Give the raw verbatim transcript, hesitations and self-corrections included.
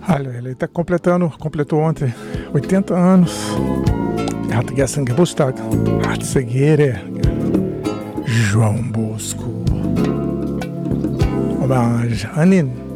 Olha, ele está completando, completou ontem oitenta anos. Er hatte gestern Geburtstag. Atzegere. João Bosco. Hommage à Nine.